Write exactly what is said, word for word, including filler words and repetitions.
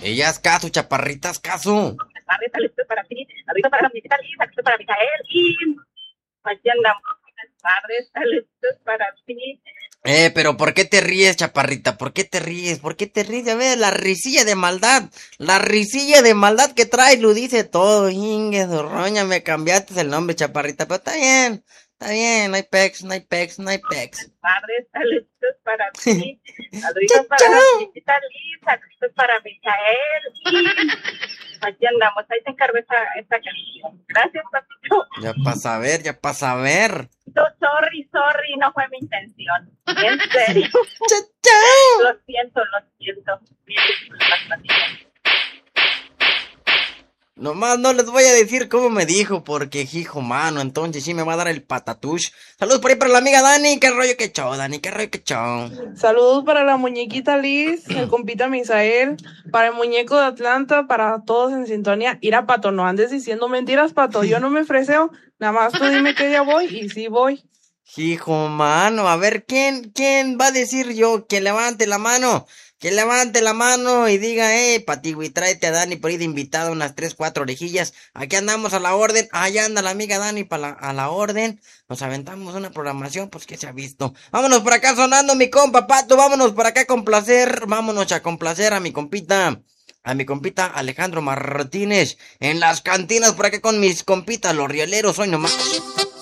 Ellas caso, chaparritas caso. Chaparrita, listo para ti. Ahorita para la muñequita Lisa, listo para Micael. Y aquí andamos. Buenas tardes, listos para ti. Eh, pero ¿por qué te ríes, chaparrita? ¿Por qué te ríes? ¿Por qué te ríes? A ver, la risilla de maldad. La risilla de maldad que traes lo dice todo. Inge, roña, me cambiaste el nombre, chaparrita. Pero está bien, está bien. No hay pex, no hay pex, no hay pex. Buenas tardes, listos para ti. Saluditos para la muñequita Lisa, listos para Micael. Y aquí andamos. Ahí te encargo esta, esta canción. Gracias, papito. Ya pasa a ver, ya pasa a ver. No, sorry, sorry, no fue mi intención. En serio. ¡Chao! Lo siento, lo siento. Mil disculpas, patito. Nomás no les voy a decir cómo me dijo, porque hijo mano, entonces sí me va a dar el patatush. Saludos por ahí para la amiga Dani, qué rollo que chao, Dani, qué rollo que chao. Saludos para la muñequita Liz, el compita Misael, para el muñeco de Atlanta, para todos en sintonía. Ir a Pato, no andes diciendo mentiras, Pato, yo no me freseo, nada más tú dime qué día voy y sí voy. Hijo mano, a ver, ¿quién, quién va a decir yo? Que levante la mano, que levante la mano y diga, eh, Patigui, tráete a Dani por ahí de invitada unas tres, cuatro orejillas. Aquí andamos a la orden, allá anda la amiga Dani para la, a la orden. Nos aventamos una programación, pues que se ha visto. Vámonos por acá sonando, mi compa, Pato, vámonos por acá a complacer, vámonos a complacer a mi compita. A mi compita Alejandro Martínez, en las cantinas por acá con mis compitas, los rieleros, hoy nomás.